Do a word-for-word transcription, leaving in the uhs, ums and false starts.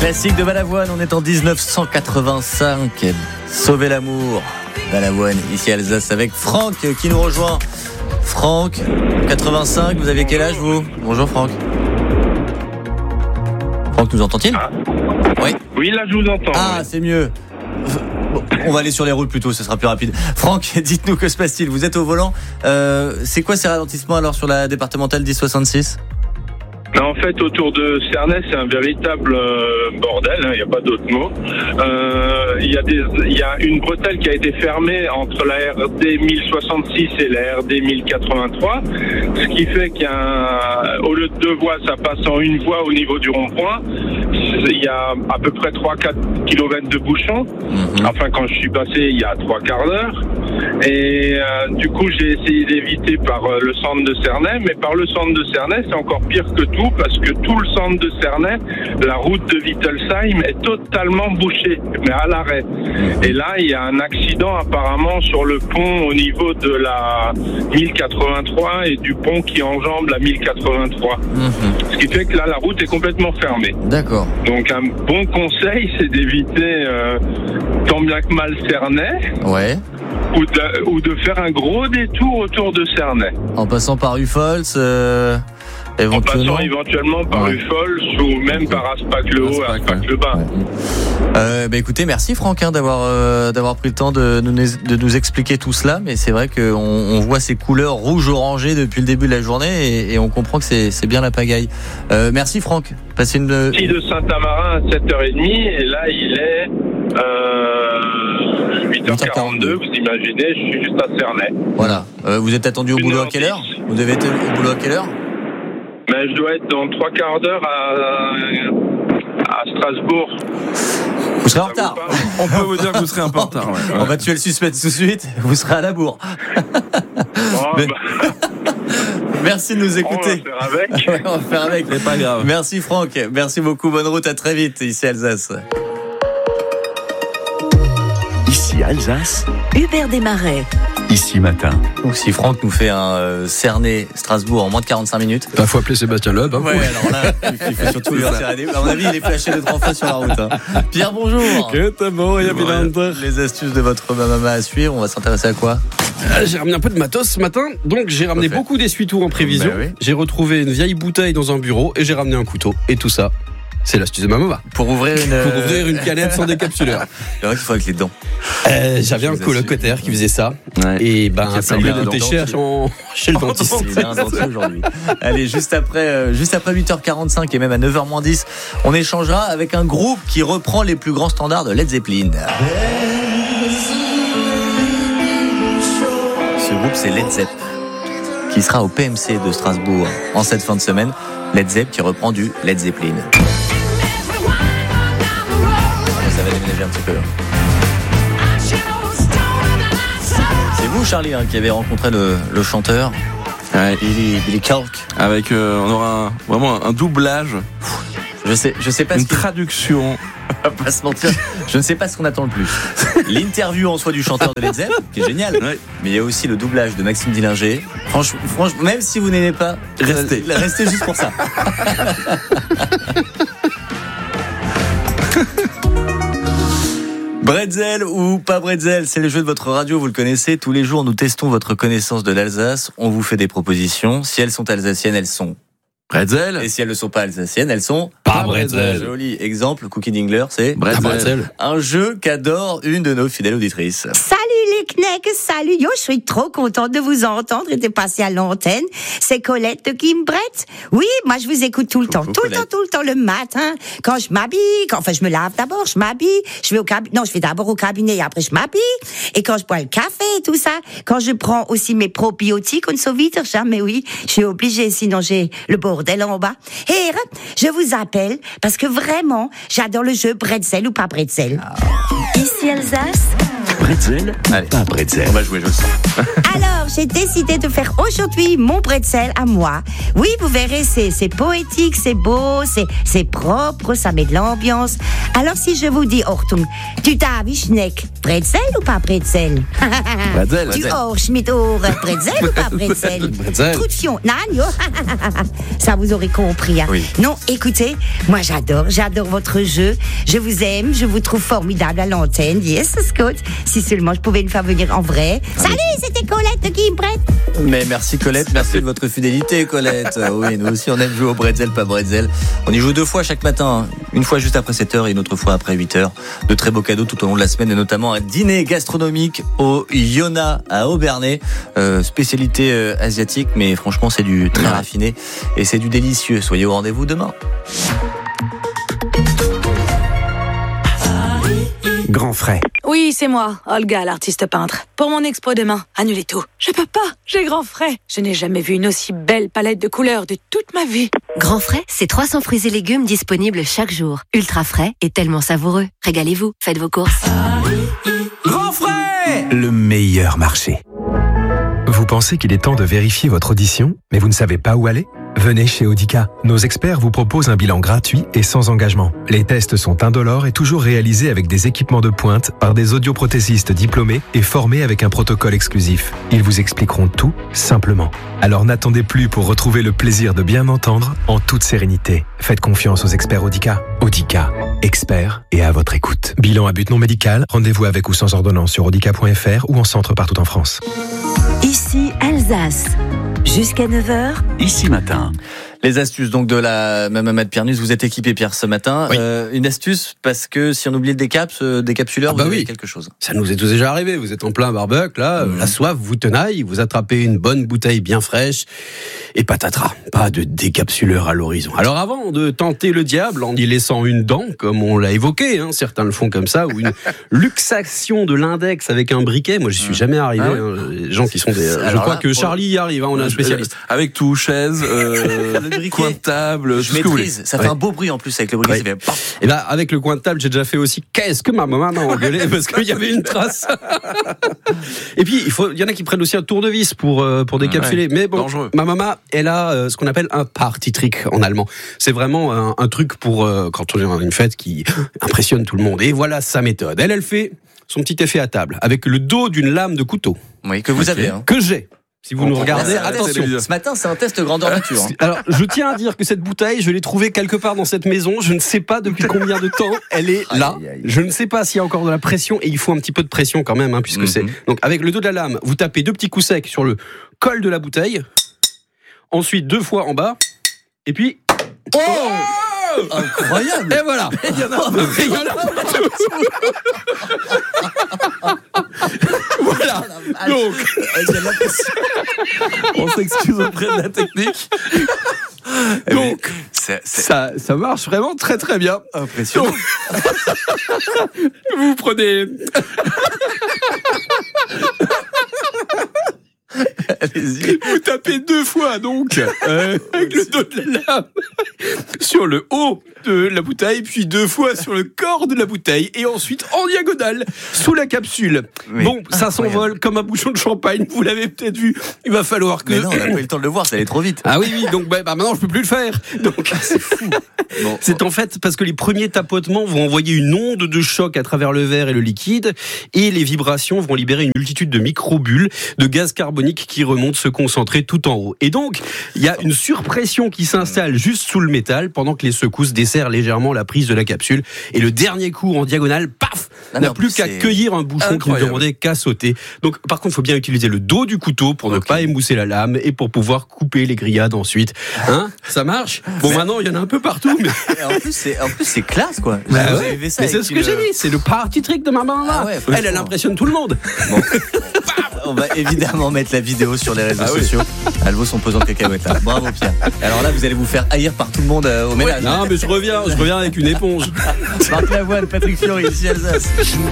Classique de Balavoine, on est en dix-neuf cent quatre-vingt-cinq. Sauver l'amour. Balavoine, ici Alsace, avec Franck qui nous rejoint. Franck, quatre-vingt-cinq, vous avez quel âge vous ? Bonjour Franck. Franck, nous entend-il ? Ah. Oui. Oui, là je vous entends. Ah, oui. c'est mieux. Bon, on va aller sur les routes plutôt, ce sera plus rapide. Franck, dites-nous, que se passe-t-il ? Vous êtes au volant. Euh, c'est quoi ces ralentissements alors sur la départementale dix soixante-six ? En fait, autour de Cernay, c'est un véritable euh, bordel, il hein, n'y a pas d'autre mot. Euh, Il y, y a une bretelle qui a été fermée entre la R D mille soixante-six et la R D mille quatre-vingt-trois, ce qui fait qu'au lieu de deux voies, ça passe en une voie au niveau du rond-point. Il y a à peu près trois à quatre kilomètres de bouchons. Mmh. Enfin, quand je suis passé, il y a trois quarts d'heure. Et euh, du coup, j'ai essayé d'éviter par euh, le centre de Cernay, mais par le centre de Cernay, c'est encore pire que tout, parce que tout le centre de Cernay, la route de Wittelsheim est totalement bouchée, mais à l'arrêt. Et là, il y a un accident apparemment sur le pont au niveau de la mille quatre-vingt-trois et du pont qui enjambe la mille quatre-vingt-trois. Mmh. Ce qui fait que là, la route est complètement fermée. D'accord. Donc un bon conseil, c'est d'éviter euh, tant bien que mal Cernay. Ouais. Ou de, ou de faire un gros détour autour de Cernay. En passant par Ufols, euh, éventuellement. En passant éventuellement par ouais. Ufols ou même par Aspac-le-Haut, Aspac-le-Bas. Ouais. Euh, bah écoutez, merci Franck hein, d'avoir euh, d'avoir pris le temps de nous de nous expliquer tout cela. Mais c'est vrai qu'on on voit ces couleurs rouge-orangé depuis le début de la journée et, et on comprend que c'est c'est bien la pagaille. Euh, merci Franck. Passez une. Ici de Saint-Amarin à sept heures trente et là il est euh, huit heures quarante-deux. Vous imaginez, je suis juste à Cernay. Voilà. Euh, vous êtes attendu au boulot à quelle heure ? Vous devez être au boulot à quelle heure ? Mais je dois être dans trois quarts d'heure à, à Strasbourg. Vous serez en retard. On peut vous dire que vous serez un peu en retard. Ouais. On va tuer le suspense tout de suite. Vous serez à la bourre. Oh, Mais... bah... Merci de nous écouter. On va faire avec. Ouais, on va faire avec. C'est pas grave. Merci Franck. Merci beaucoup. Bonne route. À très vite ici Alsace. Ici Alsace. Hubert Desmarais. Ici matin. Donc si Franck nous fait un euh, Cernay-Strasbourg en moins de quarante-cinq minutes. Il faut appeler Sébastien Loeb. Hein, ouais, alors là, il faut surtout lui faire aider. À mon avis, il est flashé deux trois fois sur la route. Hein. Pierre, bonjour. Que t'es beau, il y a bien les astuces de votre maman à suivre. On va s'intéresser à quoi ? euh, J'ai ramené un peu de matos ce matin. Donc j'ai ramené Parfait. beaucoup d'essuie-tout en prévision. Bah oui. J'ai retrouvé une vieille bouteille dans un bureau et j'ai ramené un couteau. Et tout ça, c'est l'astuce de ma maman. Pour ouvrir une, Pour ouvrir une canette sans décapsuleur. C'est vrai qu'il faut avec les dents. Euh, j'avais un colocataire qui faisait ça. Ouais. Et ben, Qui a ça pas lui a eu un coûté dentier. cher en- chez le dentiste. Il est un dentier aujourd'hui. Allez, juste après, euh, juste après huit heures quarante-cinq et même à neuf heures moins dix, on échangera avec un groupe qui reprend les plus grands standards de Led Zeppelin. Ce groupe, c'est Led Zepp, qui sera au P M C de Strasbourg en cette fin de semaine. Led Zepp qui reprend du Led Zeppelin. Ça va déménager un petit peu. C'est vous, Charlie, hein, qui avez rencontré le, le chanteur Ouais. Billy, Billy Kirk. Avec, euh, on aura un, vraiment un doublage, Je sais, je sais pas une ce qui... traduction. On va pas se mentir. Je ne sais pas ce qu'on attend le plus. L'interview en soi du chanteur de Led Zepp, qui est génial. Ouais. Mais il y a aussi le doublage de Maxime Dillinger. Franchement, franchement même si vous n'aimez pas, Restez. euh, restez juste pour ça. Bretzel ou pas Bretzel, c'est le jeu de votre radio, vous le connaissez. Tous les jours, nous testons votre connaissance de l'Alsace. On vous fait des propositions. Si elles sont alsaciennes, elles sont. Bretzel. Et si elles ne sont pas alsaciennes, elles sont. Pas Bretzel. Joli exemple, Cookie Dingler, c'est. Bretzel. Un jeu qu'adore une de nos fidèles auditrices. Salut les knecks, salut. Yo, je suis trop contente de vous entendre et de passer à l'antenne. C'est Colette de Kimbret. Oui, moi je vous écoute tout le temps, Coucou, tout le Colette. temps, tout le temps le matin. Quand je m'habille, quand, enfin je me lave d'abord, je m'habille. Je vais au cabinet, non, je vais d'abord au cabinet et après je m'habille. Et quand je bois le café et tout ça, quand je prends aussi mes probiotiques und so weiter, mais oui, je suis obligée, sinon j'ai le bordel en bas. Et je vous appelle parce que vraiment, j'adore le jeu Bretzel ou pas Bretzel. Ah. Ici Alsace. Bretzel, Allez. pas bretzel. On va jouer, je le sens. Alors, j'ai décidé de faire aujourd'hui mon bretzel à moi. Oui, vous verrez, c'est, c'est poétique, c'est beau, c'est, c'est propre, ça met de l'ambiance. Alors, si je vous dis, Ortung, tu t'as vu Schneck, bretzel ou pas bretzel? Bretzel, Tu bretzel. orch mit Ohr, bretzel ou pas bretzel? Bretzel. Trou de fion, nan, yo. Ça, vous aurez compris. Hein. Oui. Non, écoutez, moi j'adore, j'adore votre jeu. Je vous aime, je vous trouve formidable à l'antenne. Yes, Scott. Si seulement je pouvais me faire venir en vrai. Salut, c'était Colette qui me prête. Mais merci Colette, merci de votre fidélité Colette. Euh, Oui, nous aussi on aime jouer au bretzel, pas bretzel. On y joue deux fois chaque matin, hein. Une fois juste après sept heures et une autre fois après huit heures. De très beaux cadeaux tout au long de la semaine et notamment un dîner gastronomique au Yona à Aubernais. Euh, spécialité euh, asiatique, mais franchement c'est du très raffiné et c'est du délicieux. Soyez au rendez-vous demain. Grand frais. Oui, c'est moi, Olga, l'artiste peintre. Pour mon expo demain, annulez tout. Je peux pas, j'ai grand frais. Je n'ai jamais vu une aussi belle palette de couleurs de toute ma vie. Grand frais, c'est trois cents fruits et légumes disponibles chaque jour. Ultra frais et tellement savoureux. Régalez-vous, faites vos courses. Grand frais, le meilleur marché. Vous pensez qu'il est temps de vérifier votre audition, mais vous ne savez pas où aller ? Venez chez Audica. Nos experts vous proposent un bilan gratuit et sans engagement. Les tests sont indolores et toujours réalisés avec des équipements de pointe par des audioprothésistes diplômés et formés avec un protocole exclusif. Ils vous expliqueront tout simplement. Alors n'attendez plus pour retrouver le plaisir de bien entendre en toute sérénité. Faites confiance aux experts Audica. Audica, experts et à votre écoute. Bilan à but non médical, rendez-vous avec ou sans ordonnance sur audica point f r ou en centre partout en France. Ici Alsace. Jusqu'à neuf heures. Ici matin. Les astuces donc de la Maman de Pierre-Nusse, vous êtes équipé Pierre ce matin. Oui. Euh, une astuce parce que si on oublie le décaps, euh, décapsuleur, Ah bah vous avez oui. quelque chose. Ça nous est tous déjà arrivé. Vous êtes en plein barbecue, là, Mmh. la soif vous tenaille, vous attrapez une bonne bouteille bien fraîche et patatras, pas de décapsuleur à l'horizon. Alors avant de tenter le diable en y laissant une dent, comme on l'a évoqué, hein, certains le font comme ça, ou une luxation de l'index avec un briquet, moi je suis jamais arrivé. Ah ouais. hein, les gens qui sont des, je Alors crois là, que pour- Charlie y arrive, hein, on a un spécialiste. Euh, Avec tout, chaise, euh, Le briquet. coin de table, tout Je ce que vous voulez. maîtrise, ça fait Ouais. un beau bruit en plus avec le briquet. Ouais. Ça fait paf. Et ben avec le coin de table, j'ai déjà fait aussi. Qu'est-ce que ma maman m'a engueulé parce qu'il y avait une trace. Et puis il faut, il y en a qui prennent aussi un tournevis pour euh, pour décapsuler. Mais bon, Dangereux. ma maman, elle a euh, ce qu'on appelle un party trick en allemand. C'est vraiment un, un truc pour euh, quand on est dans une fête qui impressionne tout le monde. Et voilà sa méthode. Elle, elle fait son petit effet à table avec le dos d'une lame de couteau Oui, que vous avez. Hein. que j'ai. Si vous nous regardez, C'est un test. attention. Ce matin, c'est un test grandeur nature. hein. Alors, je tiens à dire que cette bouteille, je l'ai trouvée quelque part dans cette maison. Je ne sais pas depuis combien de temps elle est là. Aïe, aïe, aïe. Je ne sais pas s'il y a encore de la pression et il faut un petit peu de pression quand même, hein, puisque Mhm. c'est. Donc, avec le dos de la lame, vous tapez deux petits coups secs sur le col de la bouteille. Ensuite, deux fois en bas. Et puis. Oh, Incroyable. et voilà. Il y en a. Il y en a partout. Voilà. Donc, On s'excuse auprès de la technique. donc, C'est, c'est- ça, ça marche vraiment très très bien. Impressionnant. Vous prenez. Allez-y. Vous tapez deux fois donc euh, avec le dos de la lame sur le haut de la bouteille, puis deux fois sur le corps de la bouteille, et ensuite en diagonale sous la capsule. Oui. Bon, ça Incroyable. s'envole comme un bouchon de champagne. Vous l'avez peut-être vu. Il va falloir que. Mais non, on n'a pas eu le temps de le voir, ça allait trop vite. Ah oui, oui, donc bah, bah, maintenant je peux plus le faire. Donc c'est fou. Bon, C'est en fait parce que les premiers tapotements vont envoyer une onde de choc à travers le verre et le liquide, et les vibrations vont libérer une multitude de microbulles de gaz carbonique qui remontent se concentrer tout en haut. Et donc, il y a une surpression qui s'installe juste sous le métal pendant que les secousses desserrent légèrement la prise de la capsule. Et le dernier coup en diagonale, paf, Ah n'a non, plus mais qu'à c'est cueillir un bouchon qui ne incroyable. demandait qu'à sauter. Donc, par contre, il faut bien utiliser le dos du couteau pour ne Ok. pas émousser la lame et pour pouvoir couper les grillades ensuite. Hein? Ça marche? Bon, maintenant, il y en a un peu partout, mais. Et en plus, c'est, en plus, c'est classe, quoi. Bah Vous ouais. avez fait ça Mais c'est avec ce que une- j'ai dit, c'est le party trick de ma maman là. Ah ouais, elle, elle franchement. impressionne tout le monde. Bon. On va évidemment mettre la vidéo sur les réseaux Ah oui. sociaux. Elle vaut son pesant de cacahuètes là. Bravo Pierre. Alors là, vous allez vous faire haïr par tout le monde euh, au ménage. Non, mais je reviens, je reviens avec une éponge. Marc Lavoine, Patrick Fiori, ici Alsace.